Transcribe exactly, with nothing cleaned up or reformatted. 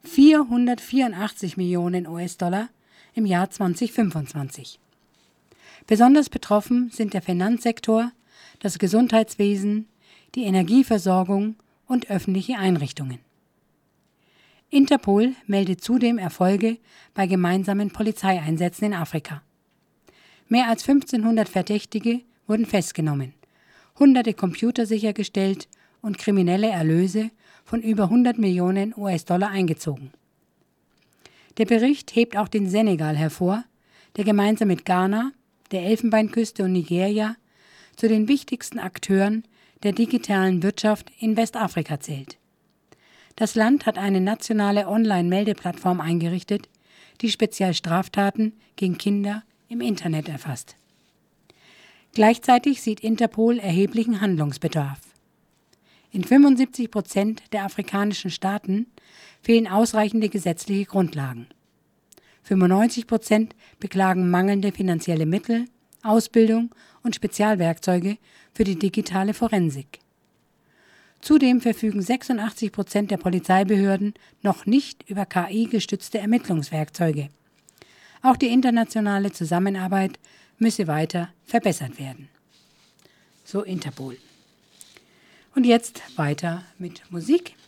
vierhundertvierundachtzig Millionen U S-Dollar im Jahr zweitausendfünfundzwanzig. Besonders betroffen sind der Finanzsektor, das Gesundheitswesen, die Energieversorgung und öffentliche Einrichtungen. Interpol meldet zudem Erfolge bei gemeinsamen Polizeieinsätzen in Afrika. Mehr als fünfzehnhundert Verdächtige wurden festgenommen, hunderte Computer sichergestellt und kriminelle Erlöse von über hundert Millionen U S-Dollar eingezogen. Der Bericht hebt auch den Senegal hervor, der gemeinsam mit Ghana, der Elfenbeinküste und Nigeria zu den wichtigsten Akteuren der digitalen Wirtschaft in Westafrika zählt. Das Land hat eine nationale Online-Meldeplattform eingerichtet, die speziell Straftaten gegen Kinder im Internet erfasst. Gleichzeitig sieht Interpol erheblichen Handlungsbedarf. In fünfundsiebzig Prozent der afrikanischen Staaten fehlen ausreichende gesetzliche Grundlagen. fünfundneunzig Prozent beklagen mangelnde finanzielle Mittel, Ausbildung und Spezialwerkzeuge für die digitale Forensik. Zudem verfügen sechsundachtzig Prozent der Polizeibehörden noch nicht über K I-gestützte Ermittlungswerkzeuge. Auch die internationale Zusammenarbeit müsse weiter verbessert werden. So Interpol. Und jetzt weiter mit Musik.